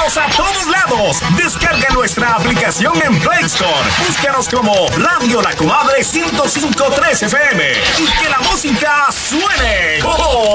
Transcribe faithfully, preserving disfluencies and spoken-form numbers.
Llévanos a todos lados. Descarga nuestra aplicación en Play Store. Búscanos como Radio La Comadre ciento cinco punto tres F M y que la música suene. ¡Oh!